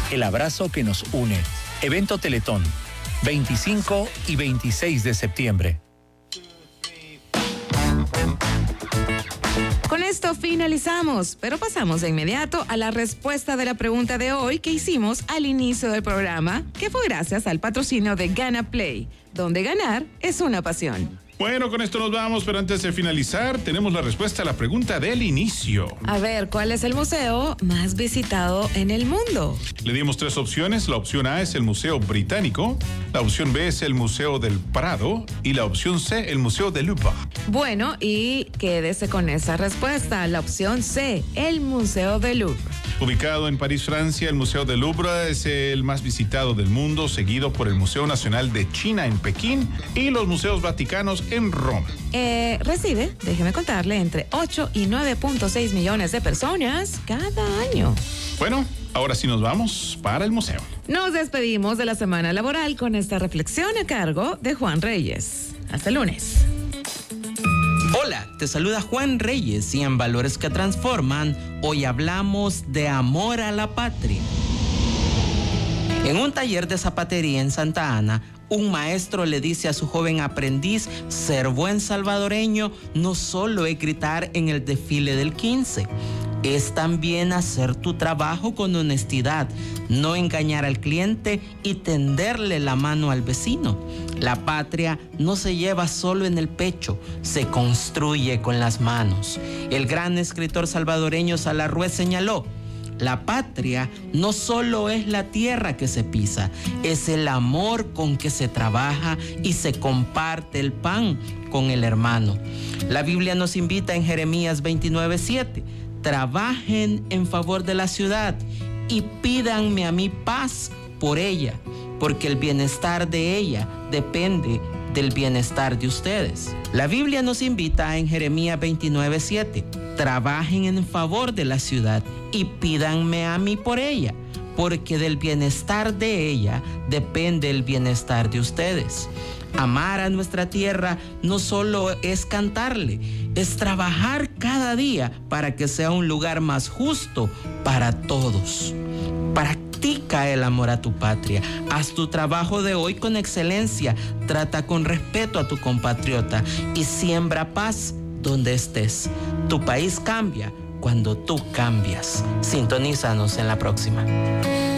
el abrazo que nos une. Evento Teletón, 25 y 26 de septiembre. Con esto finalizamos, pero pasamos de inmediato a la respuesta de la pregunta de hoy que hicimos al inicio del programa, que fue gracias al patrocinio de Gana Play, donde ganar es una pasión. Bueno, con esto nos vamos, pero antes de finalizar, tenemos la respuesta a la pregunta del inicio. A ver, ¿cuál es el museo más visitado en el mundo? Le dimos 3 opciones. La opción A es el Museo Británico, la opción B es el Museo del Prado y la opción C, el Museo del Louvre. Bueno, y quédese con esa respuesta, la opción C, el Museo del Louvre. Ubicado en París, Francia, el Museo del Louvre es el más visitado del mundo, seguido por el Museo Nacional de China en Pekín y los museos vaticanos en Roma. Recibe, déjeme contarle, entre 8 y 9.6 millones de personas cada año. Bueno, ahora sí nos vamos para el museo. Nos despedimos de la semana laboral con esta reflexión a cargo de Juan Reyes. Hasta el lunes. Hola, te saluda Juan Reyes y en Valores que Transforman, hoy hablamos de amor a la patria. En un taller de zapatería en Santa Ana, un maestro le dice a su joven aprendiz: ser buen salvadoreño no solo es gritar en el desfile del 15, es también hacer tu trabajo con honestidad, no engañar al cliente y tenderle la mano al vecino. La patria no se lleva solo en el pecho, se construye con las manos. El gran escritor salvadoreño Salarrué señaló: la patria no solo es la tierra que se pisa, es el amor con que se trabaja y se comparte el pan con el hermano. La Biblia nos invita en Jeremías 29:7: trabajen en favor de la ciudad y pídanme a mí paz por ella, porque el bienestar de ella depende del bienestar de ustedes. La Biblia nos invita en Jeremías 29:7: trabajen en favor de la ciudad y pídanme a mí por ella, porque del bienestar de ella depende el bienestar de ustedes. Amar a nuestra tierra no solo es cantarle, es trabajar cada día para que sea un lugar más justo para todos. Practica el amor a tu patria. Haz tu trabajo de hoy con excelencia. Trata con respeto a tu compatriota y siembra paz donde estés. Tu país cambia cuando tú cambias. Sintonízanos en la próxima.